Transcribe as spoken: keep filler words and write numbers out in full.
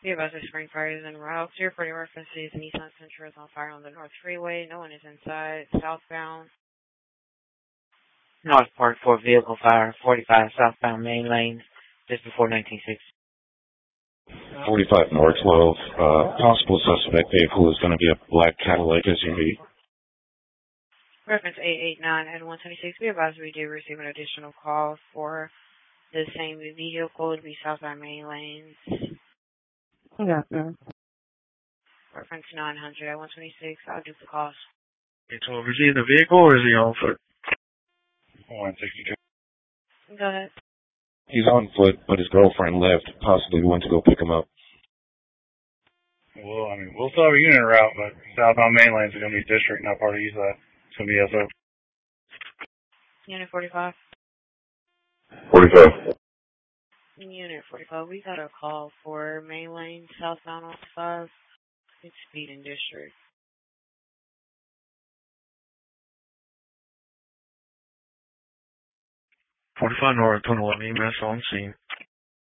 Be about the spring fires en route. Your reporting references Nissan Sentra is on fire on the North Freeway. No one is inside. Southbound. North Park Ford vehicle fire, forty-five southbound main lane, just before nineteen sixty. forty-five North twelve. Uh, possible suspect vehicle is going to be a black Cadillac S U V. Reference eight eight nine and one twenty-six. We advise we do receive an additional call for the same vehicle to be southbound main lanes. Yeah, sir. Reference nine hundred at one twenty-six. I'll do the calls. Okay, so is he in the vehicle or is he on foot? one sixty-two. Go ahead. He's on foot, but his girlfriend left. Possibly went to go pick him up. Well, I mean, we'll still have a unit route, but southbound main lanes are going to be district, not part of U S A. It's going to be S O. Unit forty-five. forty-five. Unit forty-five. We got a call for main lane southbound on five. It's speed in district. forty-five North, twenty-one E M S on scene.